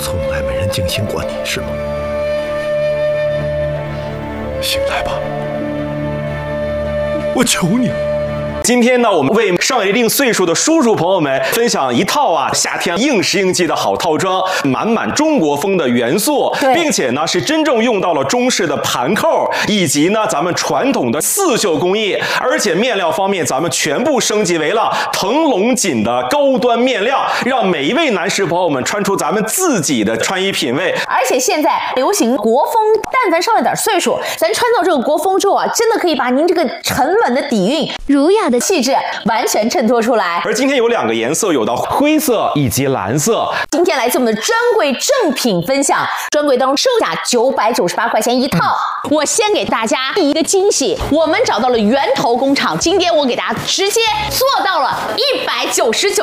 从来没人精心过你，是吗？醒来吧，我求你了。 今天呢，我们为上一定岁数的叔叔朋友们分享一套夏天应时应季的好套装，满满中国风的元素，并且呢是真正用到了中式的盘扣，以及呢咱们传统的刺绣工艺，而且面料方面咱们全部升级为了腾龙锦的高端面料，让每一位男士朋友们穿出咱们自己的穿衣品味。 而且现在流行国风，但凡上了点岁数，咱穿到这个国风之后真的可以把您这个沉稳的底蕴、儒雅的气质完全衬托出来。 而今天有2个颜色，有到灰色以及蓝色。 今天来自我们的专柜正品分享，专柜当中售价998块钱一套。我先给大家第一个惊喜，我们找到了源头工厂，今天我给大家直接做到了199。